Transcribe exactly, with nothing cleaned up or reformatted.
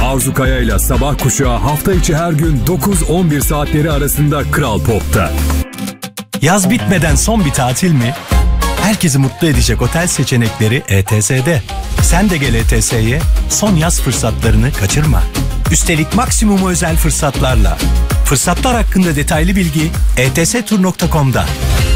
Arzu Kaya ile Sabah Kuşağı hafta içi her gün dokuz on bir saatleri arasında Kral Pop'ta. Yaz bitmeden son bir tatil mi? Herkesi mutlu edecek otel seçenekleri E T S'de. Sen de gel E T S'ye, son yaz fırsatlarını kaçırma. Üstelik maksimum özel fırsatlarla. Fırsatlar hakkında detaylı bilgi e t s tur nokta com'da.